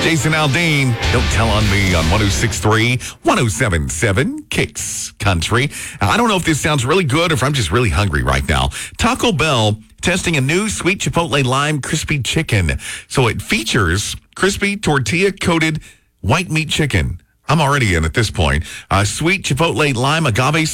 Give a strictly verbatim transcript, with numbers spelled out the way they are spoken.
Jason Aldean, Don't Tell on Me on one oh six point three, one oh seven point seven, Kicks Country. Now, I don't know if this sounds really good or if I'm just really hungry right now. Taco Bell testing a new sweet Chipotle lime crispy chicken. So it features crispy tortilla-coated white meat chicken. I'm already in at this point. Uh, sweet Chipotle lime agave